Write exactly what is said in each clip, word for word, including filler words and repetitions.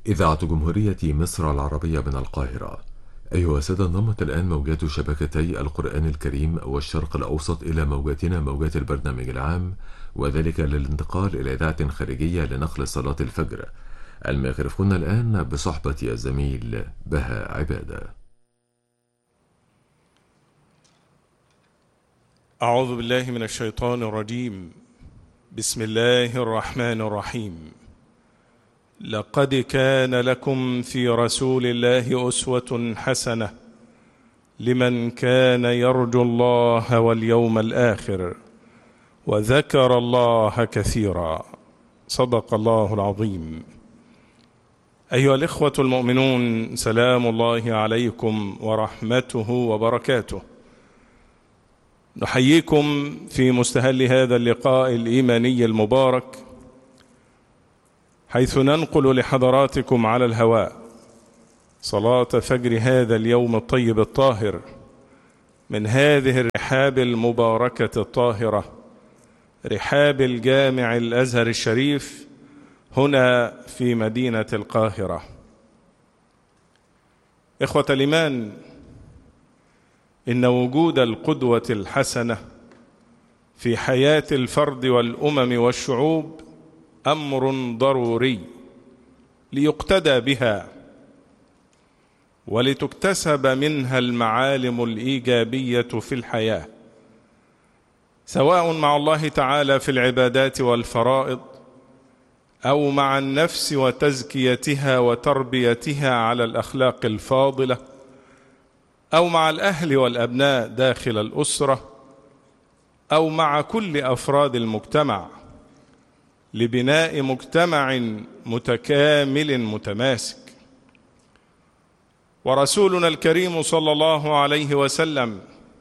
إذاعة جمهورية مصر العربية من القاهرة. أيها السادة، انضمت الآن موجات شبكتي القرآن الكريم والشرق الأوسط إلى موجاتنا موجات البرنامج العام، وذلك للانتقال إلى إذاعة خارجية لنقل صلاة الفجر. الميكروفون الآن بصحبة الزميل بهاء عبادة. أعوذ بالله من الشيطان الرجيم. بسم الله الرحمن الرحيم. لقد كان لكم في رسول الله أسوة حسنة لمن كان يرجو الله واليوم الآخر وذكر الله كثيرا. صدق الله العظيم. أيها الإخوة المؤمنون، سلام الله عليكم ورحمته وبركاته. نحييكم في مستهل هذا اللقاء الإيماني المبارك، حيث ننقل لحضراتكم على الهواء صلاة فجر هذا اليوم الطيب الطاهر من هذه الرحاب المباركة الطاهرة، رحاب الجامع الأزهر الشريف هنا في مدينة القاهرة. إخوة الإيمان، إن وجود القدوة الحسنة في حياة الفرد والأمم والشعوب أمر ضروري ليقتدى بها ولتكتسب منها المعالم الإيجابية في الحياة، سواء مع الله تعالى في العبادات والفرائض، أو مع النفس وتزكيتها وتربيتها على الأخلاق الفاضلة، أو مع الأهل والأبناء داخل الأسرة، أو مع كل أفراد المجتمع، لبناء مجتمع متكامل متماسك. ورسولنا الكريم صلى الله عليه وسلم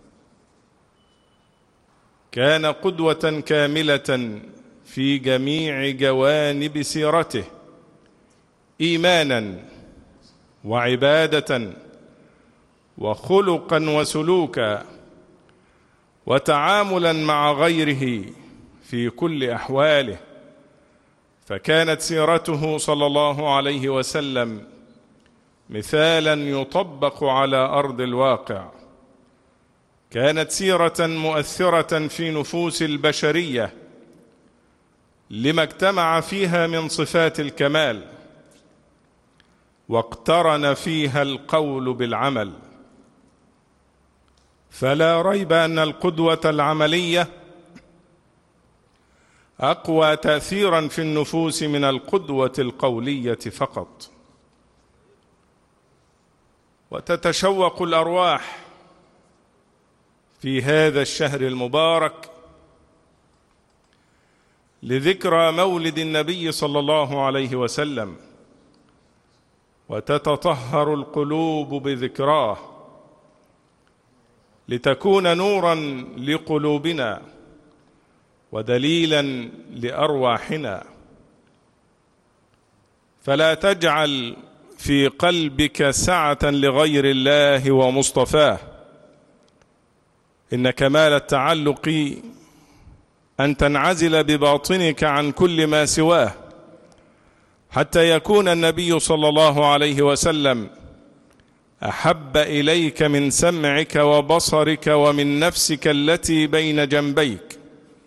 كان قدوة كاملة في جميع جوانب سيرته، إيمانا وعبادة وخلقا وسلوكا وتعاملا مع غيره في كل أحواله. فكانت سيرته صلى الله عليه وسلم مثالا يطبق على أرض الواقع، كانت سيرة مؤثرة في نفوس البشرية لما اجتمع فيها من صفات الكمال، واقترن فيها القول بالعمل. فلا ريب أن القدوة العملية أقوى تأثيرا في النفوس من القدوة القولية فقط. وتتشوق الأرواح في هذا الشهر المبارك لذكرى مولد النبي صلى الله عليه وسلم، وتتطهر القلوب بذكراه لتكون نورا لقلوبنا ودليلا لأرواحنا. فلا تجعل في قلبك سعة لغير الله ومصطفاه. إن كمال التعلق أن تنعزل بباطنك عن كل ما سواه، حتى يكون النبي صلى الله عليه وسلم أحب إليك من سمعك وبصرك ومن نفسك التي بين جنبيك،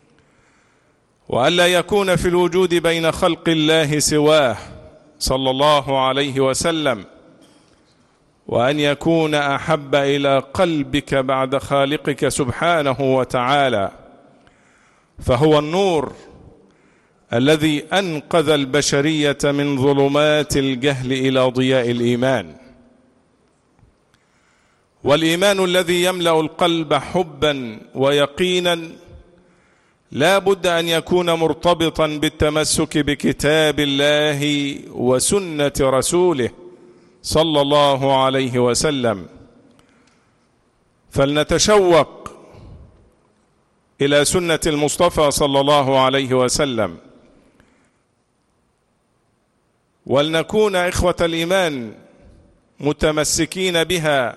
وألا يكون في الوجود بين خلق الله سواه صلى الله عليه وسلم، وأن يكون أحب إلى قلبك بعد خالقك سبحانه وتعالى، فهو النور الذي أنقذ البشرية من ظلمات الجهل إلى ضياء الإيمان. والإيمان الذي يملأ القلب حبا ويقينا لا بد أن يكون مرتبطا بالتمسك بكتاب الله وسنة رسوله صلى الله عليه وسلم. فلنتشوق إلى سنة المصطفى صلى الله عليه وسلم، ولنكون إخوة الإيمان متمسكين بها،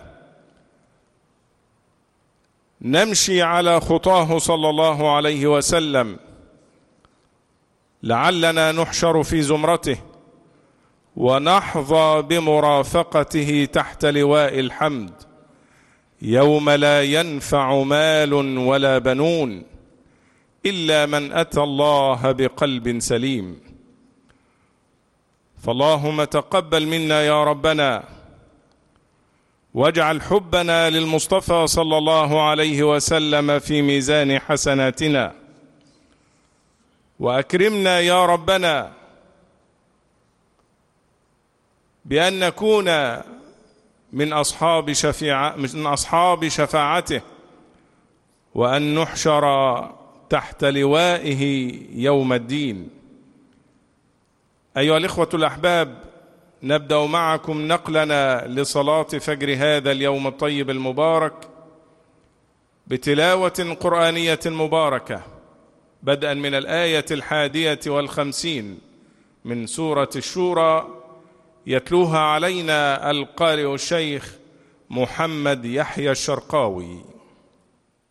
نمشي على خطاه صلى الله عليه وسلم، لعلنا نحشر في زمرته ونحظى بمرافقته تحت لواء الحمد يوم لا ينفع مال ولا بنون إلا من أتى الله بقلب سليم. فاللهم تقبل منا يا ربنا، واجعل حبنا للمصطفى صلى الله عليه وسلم في ميزان حسناتنا، وأكرمنا يا ربنا بأن نكون من أصحاب شفيع من أصحاب شفاعته، وأن نحشر تحت لوائه يوم الدين. أيها الإخوة الأحباب، نبدأ معكم نقلنا لصلاة فجر هذا اليوم الطيب المبارك بتلاوة قرآنية مباركة، بدءا من الآية الحادية والخمسين من سورة الشورى، يتلوها علينا القارئ الشيخ محمد يحيى الشرقاوي.